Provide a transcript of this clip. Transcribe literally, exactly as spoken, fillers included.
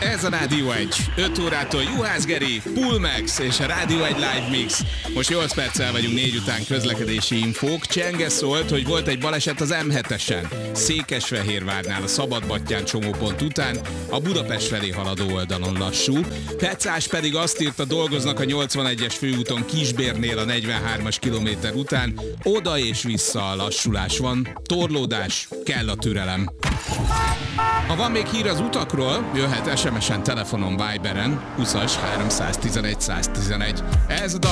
Ez a Rádió egy. öt órától Juhász Geri, Pulmex és a Rádió egy Live Mix. Most nyolc perccel vagyunk négy után, közlekedési infók. Csenge szólt, hogy volt egy baleset az em hetesen. Székesfehérvárnál a Szabadbattyán csomópont után, a Budapest felé haladó oldalon lassú. Pecás pedig azt írta, dolgoznak a nyolcvanegyes főúton Kisbérnél a negyvenhármas kilométer után. Oda és vissza a lassulás van. Torlódás, kell a türelem. Ha van még hír az utakról, jöhet es em es-en, telefonon, Viberen, huszas háromszáztizenegy száztizenegy. Ez a